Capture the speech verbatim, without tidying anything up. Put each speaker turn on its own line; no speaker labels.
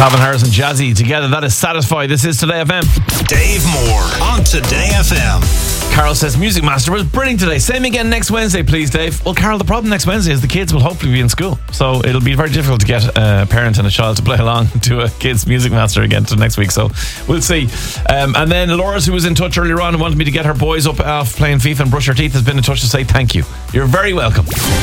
Calvin Harris and Jazzy together. That is Satisfy. This is Today F M.
Dave Moore on Today F M.
Carol says Music Master was brilliant today. Same again next Wednesday, please, Dave. Well, Carol, the problem next Wednesday is the kids will hopefully be in school, so it'll be very difficult to get a parent and a child to play along to a kids Music Master again to next week. So we'll see. Um, and then Laura's, who was in touch earlier on and wanted me to get her boys up off playing FIFA and brush her teeth, has been in touch to say thank you. You're very welcome.